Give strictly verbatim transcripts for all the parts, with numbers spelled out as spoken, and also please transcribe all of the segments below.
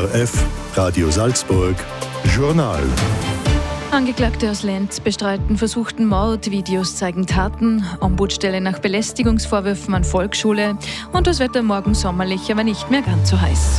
R F, Radio Salzburg, Journal. Angeklagte aus Lenz bestreiten versuchten Mord, Videos zeigen Taten, Ombudsstelle nach Belästigungsvorwürfen an Volksschule und das Wetter morgen sommerlich, aber nicht mehr ganz so heiß.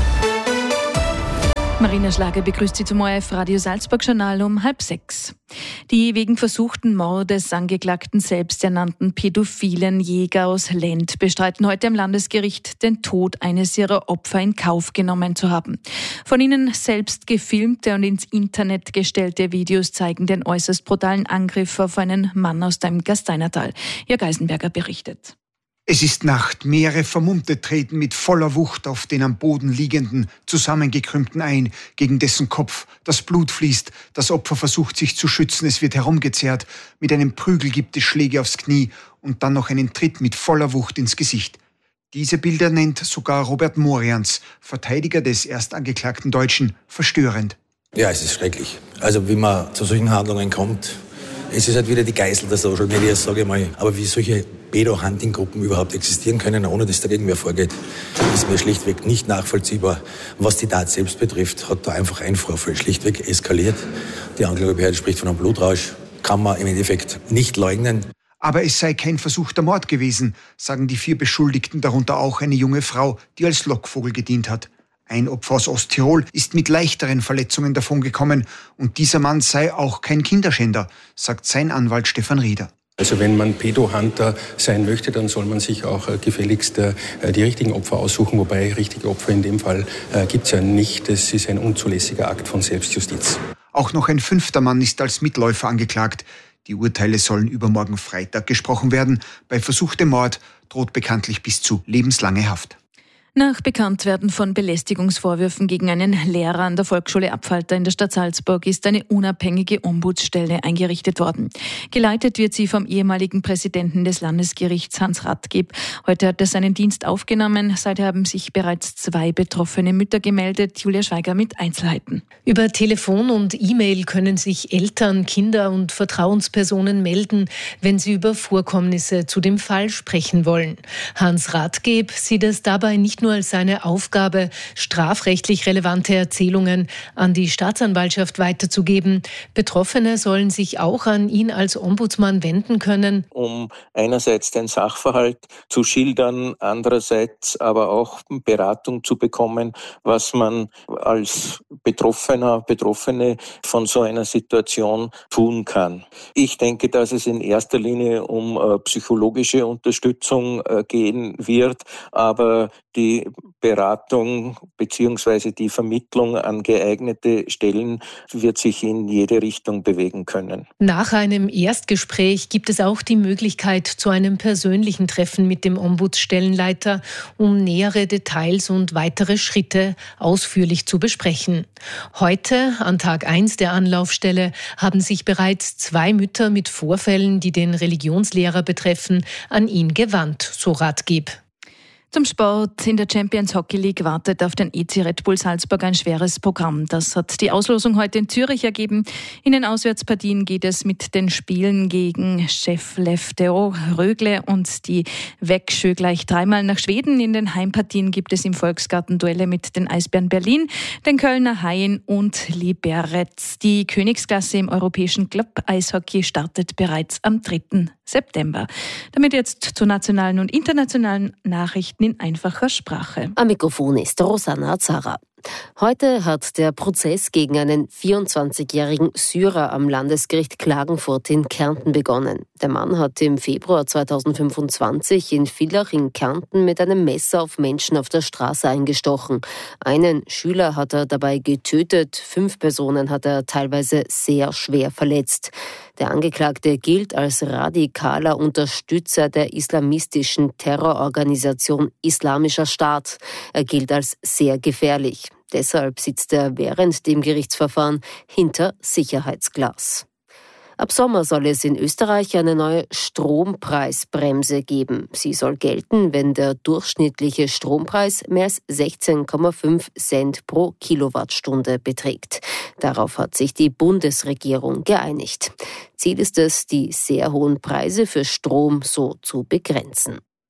Marina Schlager begrüßt Sie zum O R F Radio Salzburg Journal um halb sechs. Die wegen versuchten Mordes angeklagten selbsternannten pädophilen Jäger aus Lent bestreiten heute am Landesgericht, den Tod eines ihrer Opfer in Kauf genommen zu haben. Von ihnen selbst gefilmte und ins Internet gestellte Videos zeigen den äußerst brutalen Angriff auf einen Mann aus dem Gasteinertal. Jörg Eisenberger berichtet. Es ist Nacht. Mehrere Vermummte treten mit voller Wucht auf den am Boden liegenden, zusammengekrümmten ein, gegen dessen Kopf das Blut fließt. Das Opfer versucht sich zu schützen, es wird herumgezerrt. Mit einem Prügel gibt es Schläge aufs Knie und dann noch einen Tritt mit voller Wucht ins Gesicht. Diese Bilder nennt sogar Robert Morians, Verteidiger des erstangeklagten Deutschen, verstörend. Ja, es ist schrecklich. Also wie man zu solchen Handlungen kommt, es ist halt wieder die Geißel der Social Media, sage ich mal. Aber wie solche Pedo-Hunting-Gruppen überhaupt existieren können, ohne dass dagegen wer vorgeht, ist mir schlichtweg nicht nachvollziehbar. Was die Tat selbst betrifft, hat da einfach ein Vorfall schlichtweg eskaliert. Die Anklagebehörde spricht von einem Blutrausch. Kann man im Endeffekt nicht leugnen. Aber es sei kein versuchter Mord gewesen, sagen die vier Beschuldigten, darunter auch eine junge Frau, die als Lockvogel gedient hat. Ein Opfer aus Osttirol ist mit leichteren Verletzungen davongekommen und dieser Mann sei auch kein Kinderschänder, sagt sein Anwalt Stefan Rieder. Also wenn man Pedo-Hunter sein möchte, dann soll man sich auch äh, gefälligst äh, die richtigen Opfer aussuchen, wobei richtige Opfer in dem Fall äh, gibt es ja nicht. Es ist ein unzulässiger Akt von Selbstjustiz. Auch noch ein fünfter Mann ist als Mitläufer angeklagt. Die Urteile sollen übermorgen Freitag gesprochen werden. Bei versuchtem Mord droht bekanntlich bis zu lebenslange Haft. Nach Bekanntwerden von Belästigungsvorwürfen gegen einen Lehrer an der Volksschule Abfalter in der Stadt Salzburg ist eine unabhängige Ombudsstelle eingerichtet worden. Geleitet wird sie vom ehemaligen Präsidenten des Landesgerichts Hans Radgeb. Heute hat er seinen Dienst aufgenommen. Seither haben sich bereits zwei betroffene Mütter gemeldet. Julia Schweiger mit Einzelheiten. Über Telefon und E-Mail können sich Eltern, Kinder und Vertrauenspersonen melden, wenn sie über Vorkommnisse zu dem Fall sprechen wollen. Hans Radgeb sieht es dabei nicht nur als seine Aufgabe, strafrechtlich relevante Erzählungen an die Staatsanwaltschaft weiterzugeben. Betroffene sollen sich auch an ihn als Ombudsmann wenden können, um einerseits den Sachverhalt zu schildern, andererseits aber auch Beratung zu bekommen, was man als Betroffener, Betroffene von so einer Situation tun kann. Ich denke, dass es in erster Linie um äh, psychologische Unterstützung äh, gehen wird, aber die Beratung bzw. die Vermittlung an geeignete Stellen wird sich in jede Richtung bewegen können. Nach einem Erstgespräch gibt es auch die Möglichkeit zu einem persönlichen Treffen mit dem Ombudsstellenleiter, um nähere Details und weitere Schritte ausführlich zu besprechen. Heute, an Tag eins der Anlaufstelle, haben sich bereits zwei Mütter mit Vorfällen, die den Religionslehrer betreffen, an ihn gewandt, so Radgeb. Zum Sport. In der Champions Hockey League wartet auf den E C Red Bull Salzburg ein schweres Programm. Das hat die Auslosung heute in Zürich ergeben. In den Auswärtspartien geht es mit den Spielen gegen Chef Leftero Rögle und die Växjö gleich dreimal nach Schweden. In den Heimpartien gibt es im Volksgarten Duelle mit den Eisbären Berlin, den Kölner Haien und Liberec. Die Königsklasse im europäischen Club-Eishockey startet bereits am dritten September. Damit jetzt zu nationalen und internationalen Nachrichten in einfacher Sprache. Am Mikrofon ist Rosanna Zara. Heute hat der Prozess gegen einen vierundzwanzigjährigen Syrer am Landesgericht Klagenfurt in Kärnten begonnen. Der Mann hat im Februar zweitausendfünfundzwanzig in Villach in Kärnten mit einem Messer auf Menschen auf der Straße eingestochen. Einen Schüler hat er dabei getötet, fünf Personen hat er teilweise sehr schwer verletzt. Der Angeklagte gilt als radikaler Unterstützer der islamistischen Terrororganisation Islamischer Staat. Er gilt als sehr gefährlich. Deshalb sitzt er während dem Gerichtsverfahren hinter Sicherheitsglas. Ab Sommer soll es in Österreich eine neue Strompreisbremse geben. Sie soll gelten, wenn der durchschnittliche Strompreis mehr als sechzehn Komma fünf Cent pro Kilowattstunde beträgt. Darauf hat sich die Bundesregierung geeinigt. Ziel ist es, die sehr hohen Preise für Strom so zu begrenzen.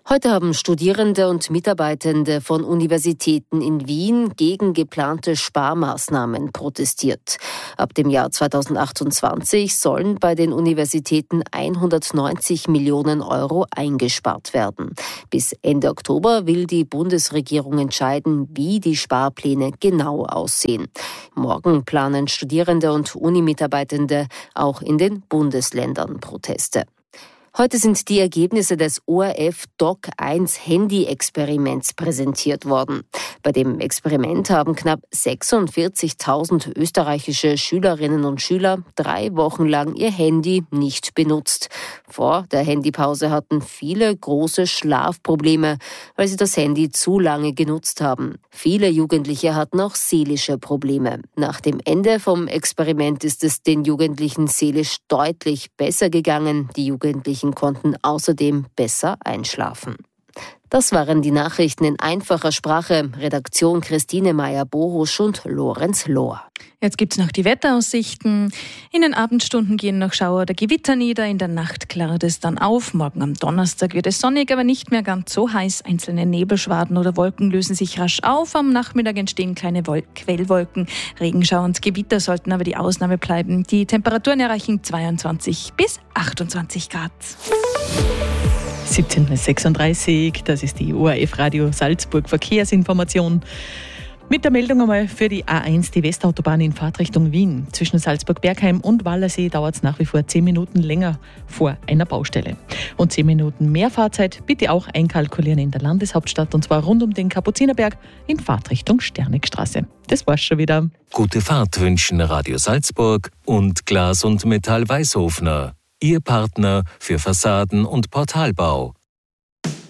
Heute haben Studierende und Mitarbeitende von Universitäten in Wien gegen geplante Sparmaßnahmen protestiert. Ab dem Jahr zweitausendachtundzwanzig sollen bei den Universitäten hundertneunzig Millionen Euro eingespart werden. Bis Ende Oktober will die Bundesregierung entscheiden, wie die Sparpläne genau aussehen. Morgen planen Studierende und Unimitarbeitende auch in den Bundesländern Proteste. Heute sind die Ergebnisse des O R F D O C eins Handy-Experiments präsentiert worden. Bei dem Experiment haben knapp sechsundvierzigtausend österreichische Schülerinnen und Schüler drei Wochen lang ihr Handy nicht benutzt. Vor der Handypause hatten viele große Schlafprobleme, weil sie das Handy zu lange genutzt haben. Viele Jugendliche hatten auch seelische Probleme. Nach dem Ende vom Experiment ist es den Jugendlichen seelisch deutlich besser gegangen. Die Jugendlichen konnten außerdem besser einschlafen. Das waren die Nachrichten in einfacher Sprache. Redaktion Christine Meyer-Borusch und Lorenz Lohr. Jetzt gibt es noch die Wetteraussichten. In den Abendstunden gehen noch Schauer oder Gewitter nieder. In der Nacht klart es dann auf. Morgen am Donnerstag wird es sonnig, aber nicht mehr ganz so heiß. Einzelne Nebelschwaden oder Wolken lösen sich rasch auf. Am Nachmittag entstehen kleine Wol- Quellwolken. Regenschauer und Gewitter sollten aber die Ausnahme bleiben. Die Temperaturen erreichen zweiundzwanzig bis achtundzwanzig Grad. siebzehn Uhr sechsunddreißig, das ist die O R F Radio Salzburg Verkehrsinformation. Mit der Meldung einmal für die A eins, die Westautobahn in Fahrtrichtung Wien. Zwischen Salzburg-Bergheim und Wallersee dauert es nach wie vor zehn Minuten länger vor einer Baustelle. Und zehn Minuten mehr Fahrzeit bitte auch einkalkulieren in der Landeshauptstadt, und zwar rund um den Kapuzinerberg in Fahrtrichtung Sternigstraße. Das war's schon wieder. Gute Fahrt wünschen Radio Salzburg und Glas und Metall Weißhofner. Ihr Partner für Fassaden- und Portalbau.